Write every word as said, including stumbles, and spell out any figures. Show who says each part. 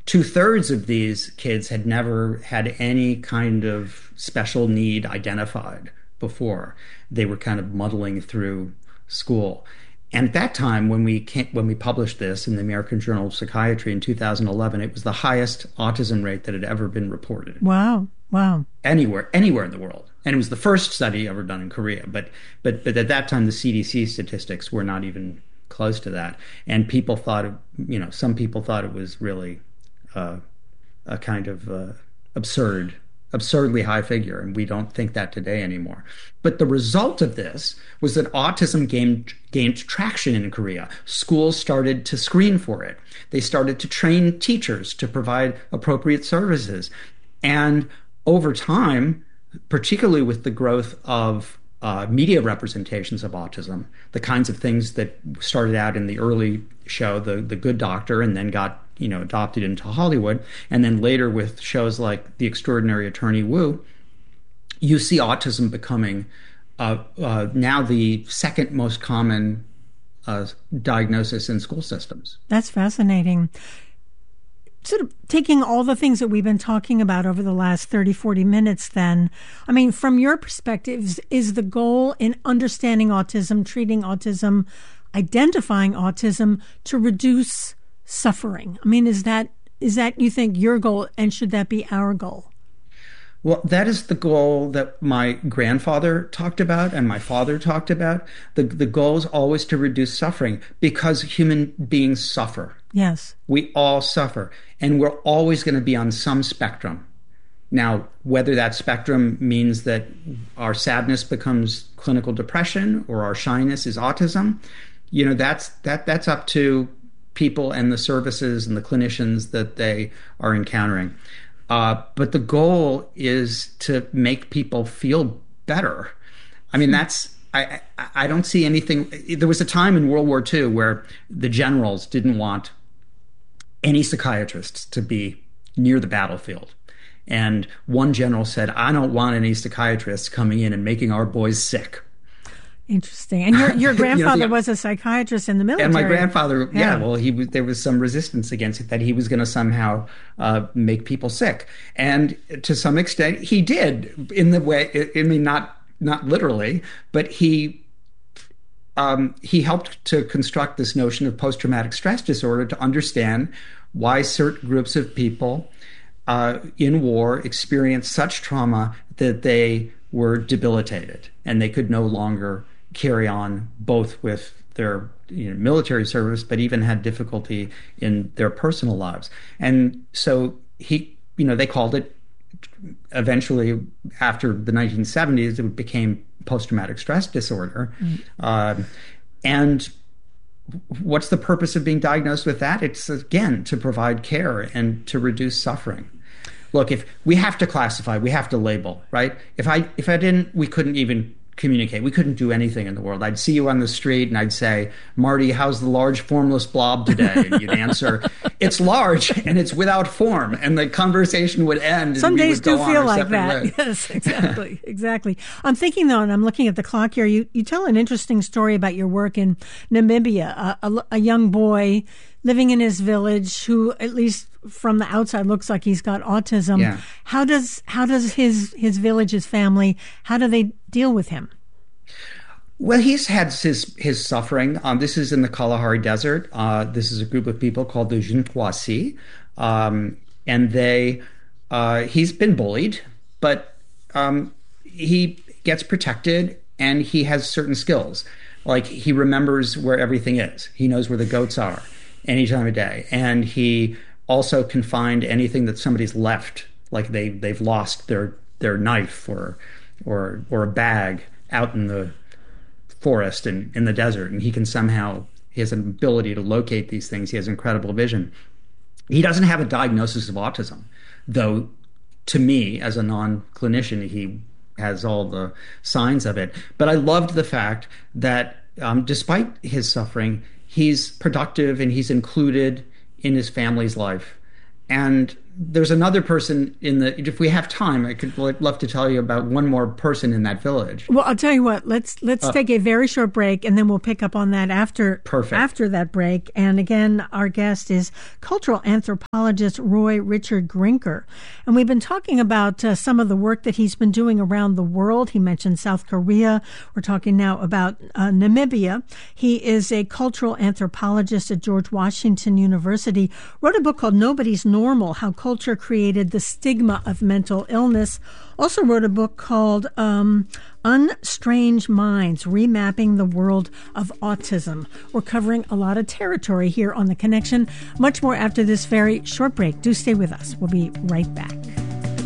Speaker 1: two-thirds of these kids had never had any kind of special need identified before. They were kind of muddling through school. And at that time, when we came, when we published this in the American Journal of Psychiatry in two thousand eleven, it was the highest autism rate that had ever been reported.
Speaker 2: Wow. Wow. Anywhere,
Speaker 1: anywhere in the world. And it was the first study ever done in Korea. But, but, but at that time, the C D C statistics were not even close to that. And people thought, it, you know, some people thought it was really uh, a kind of uh, absurd absurdly high figure, and we don't think that today anymore. But the result of this was that autism gained, gained traction in Korea. Schools started to screen for it. They started to train teachers to provide appropriate services. And over time, particularly with the growth of uh, media representations of autism, the kinds of things that started out in the early show, The, the Good Doctor, and then got you know, adopted into Hollywood, and then later with shows like The Extraordinary Attorney Woo, you see autism becoming uh, uh, now the second most common uh, diagnosis in school systems.
Speaker 2: That's fascinating. Sort of taking all the things that we've been talking about over the last thirty, forty minutes then, I mean, from your perspective, is, is the goal in understanding autism, treating autism, identifying autism to reduce suffering? I mean, is that is that you think your goal, and should that be our goal?
Speaker 1: Well, that is the goal that my grandfather talked about and my father talked about. The the goal is always to reduce suffering, because human beings suffer.
Speaker 2: Yes.
Speaker 1: We all suffer, and we're always going to be on some spectrum. Now, whether that spectrum means that our sadness becomes clinical depression or our shyness is autism, you know, that's that that's up to people and the services and the clinicians that they are encountering. Uh, but the goal is to make people feel better. I mean, that's, I, I, I don't see anything. There was a time in World War Two where the generals didn't want any psychiatrists to be near the battlefield. And one general said, I don't want any psychiatrists coming in and making our boys sick.
Speaker 2: Interesting. And your your grandfather you know, the, was a psychiatrist in the military.
Speaker 1: And my grandfather, yeah, yeah well, he was, there was some resistance against it, that he was going to somehow uh, make people sick. And to some extent, he did, in the way, I mean, not not literally, but he um, he helped to construct this notion of post-traumatic stress disorder to understand why certain groups of people uh, in war experienced such trauma that they were debilitated and they could no longer carry on, both with their you know, military service, but even had difficulty in their personal lives. And so he, you know, they called it, eventually after the nineteen seventies, it became post-traumatic stress disorder. Mm. Um, and what's the purpose of being diagnosed with that? It's, again, to provide care and to reduce suffering. Look, if we have to classify, we have to label, right? If I if I didn't, we couldn't even communicate. We couldn't do anything in the world. I'd see you on the street and I'd say, Marty, how's the large formless blob today? And you'd answer, it's large and it's without form. And the conversation would end.
Speaker 2: Some
Speaker 1: and
Speaker 2: days
Speaker 1: do
Speaker 2: feel like that.
Speaker 1: Way.
Speaker 2: Yes, exactly. Exactly. I'm thinking though, and I'm looking at the clock here, you, you tell an interesting story about your work in Namibia, a, a, a young boy living in his village who, at least from the outside, looks like he's got autism.
Speaker 1: Yeah.
Speaker 2: How does how does his his village, his family, how do they deal with him?
Speaker 1: Well, he's had his his suffering. Um, this is in the Kalahari Desert. Uh, this is a group of people called the Jinkwasi, um, and they uh, he's been bullied, but um, he gets protected, and he has certain skills. Like, he remembers where everything is. He knows where the goats are any time of day, and he also can find anything that somebody's left, like they they've lost their their knife or or or a bag out in the forest and in the desert, and he can somehow, he has an ability to locate these things. He has incredible vision. He doesn't have a diagnosis of autism, though to me, as a non-clinician, he has all the signs of it. But I loved the fact that um, despite his suffering, he's productive and he's included in his family's life. And there's another person in the, if we have time, I could I'd love to tell you about one more person in that village.
Speaker 2: Well, I'll tell you what, let's let's uh, take a very short break, and then we'll pick up on that after,
Speaker 1: perfect.
Speaker 2: after that break. And again, our guest is cultural anthropologist Roy Richard Grinker. And we've been talking about uh, some of the work that he's been doing around the world. He mentioned South Korea. We're talking now about uh, Namibia. He is a cultural anthropologist at George Washington University, wrote a book called Nobody's Normal, How Culture Created the Stigma of Mental Illness. Also wrote a book called um, Unstrange Minds, Remapping the World of Autism. We're covering a lot of territory here on The Connection. Much more after this very short break. Do stay with us. We'll be right back.